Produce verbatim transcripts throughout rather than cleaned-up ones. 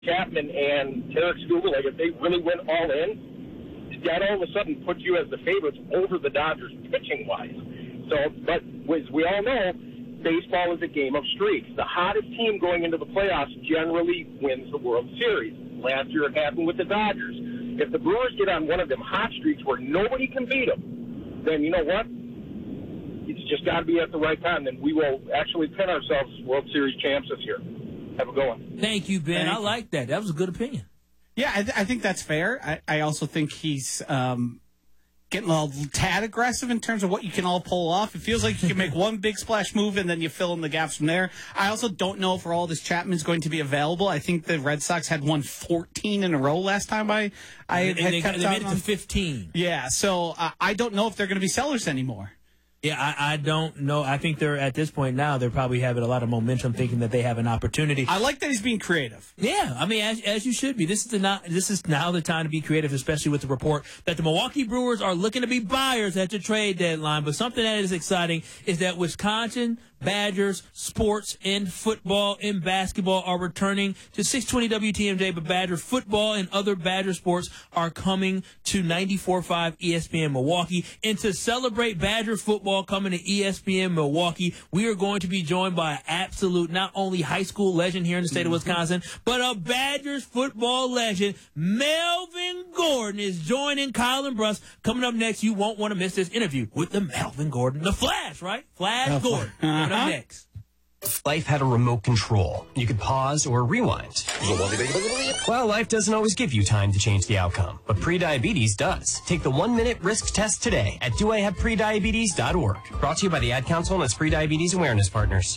Chapman and Tarek Skubal, like if they really went all in, that all of a sudden puts you as the favorites over the Dodgers pitching-wise. So, but as we all know, baseball is a game of streaks. The hottest team going into the playoffs generally wins the World Series. Last year it happened with the Dodgers. If the Brewers get on one of them hot streaks where nobody can beat them, then you know what? It's just got to be at the right time. Then we will actually pin ourselves as World Series champs this year. Have a good one. Thank you, Ben. Thank I like that. That was a good opinion. Yeah, I, th- I think that's fair. I, I also think he's um, getting a little tad aggressive in terms of what you can all pull off. It feels like you can make one big splash move and then you fill in the gaps from there. I also don't know if all this Chapman's going to be available. I think the Red Sox had won fourteen in a row last time I, I and had they, kept they made it on. to fifteen. Yeah, so uh, I don't know if they're going to be sellers anymore. Yeah, I, I don't know. I think they're at this point now. They're probably having a lot of momentum, thinking that they have an opportunity. I like that he's being creative. Yeah, I mean, as, as you should be. This is the not, this is now the time to be creative, especially with the report that the Milwaukee Brewers are looking to be buyers at the trade deadline. But something that is exciting is that Wisconsin Badgers sports and football and basketball are returning to six twenty W T M J, but Badger football and other Badger sports are coming to ninety-four point five E S P N Milwaukee. And to celebrate Badger football coming to E S P N Milwaukee, we are going to be joined by an absolute, not only high school legend here in the state of Wisconsin, but a Badgers football legend. Melvin Gordon is joining Kyle and Bruss. Coming up next, you won't want to miss this interview with the Melvin Gordon, the Flash, right? Flash Oh, Gordon. uh-huh. Coming up next. Life had a remote control. You could pause or rewind. Well, life doesn't always give you time to change the outcome, but prediabetes does. Take the one-minute risk test today at do I have prediabetes dot org. Brought to you by the Ad Council and its prediabetes awareness partners.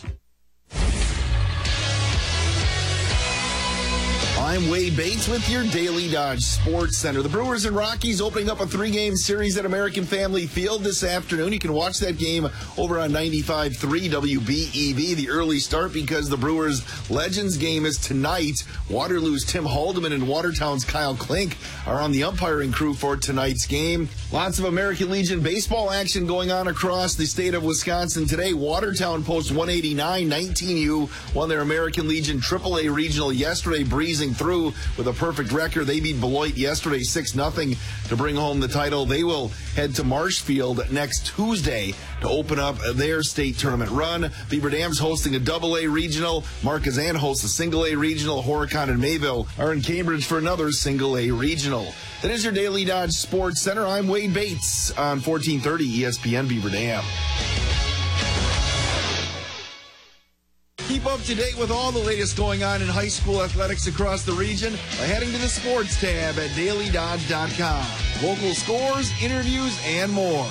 I'm Wade Bates with your Daily Dodge Sports Center. The Brewers and Rockies opening up a three-game series at American Family Field this afternoon. You can watch that game over on ninety-five point three W B E V, the early start, because the Brewers Legends game is tonight. Waterloo's Tim Haldeman and Watertown's Kyle Klink are on the umpiring crew for tonight's game. Lots of American Legion baseball action going on across the state of Wisconsin today. Watertown posts one eighty-nine. nineteen U won their American Legion triple A regional yesterday, breezing through with a perfect record. They beat Beloit yesterday six nothing to bring home the title. They will head to Marshfield next Tuesday to open up their state tournament run. Beaver Dam's hosting a double A regional. Marquezan hosts a single A regional. Horicon and Mayville are in Cambridge for another single A regional. That is your Daily Dodge Sports Center. I'm Wade Bates on fourteen thirty E S P N Beaver Dam. Keep up to date with all the latest going on in high school athletics across the region by heading to the sports tab at daily dodge dot com. Local scores, interviews, and more.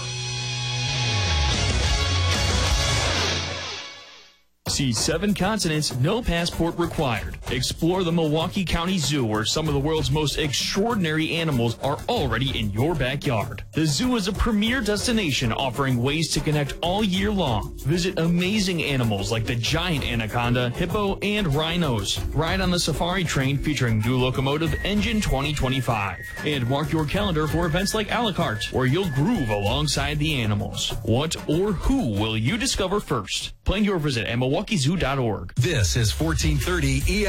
See seven continents, no passport required. Explore the Milwaukee County Zoo, where some of the world's most extraordinary animals are already in your backyard. The zoo is a premier destination offering ways to connect all year long. Visit amazing animals like the giant anaconda, hippo, and rhinos. Ride on the safari train featuring new locomotive Engine twenty twenty-five. And mark your calendar for events like a la carte, where you'll groove alongside the animals. What or who will you discover first? Plan your visit at milwaukee zoo dot org. This is fourteen thirty E S P N.